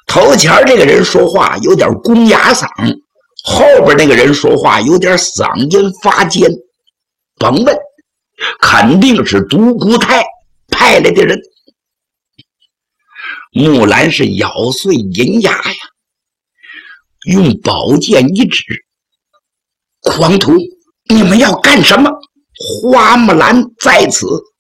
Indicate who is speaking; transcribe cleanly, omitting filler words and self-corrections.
Speaker 1: 头前这个人说话有点公哑嗓，后边那个人说话有点嗓音发尖。甭问，肯定是独孤泰派来的人。木兰是咬碎银牙呀，用宝剑一指：狂徒，你们要干什么？花木兰在此，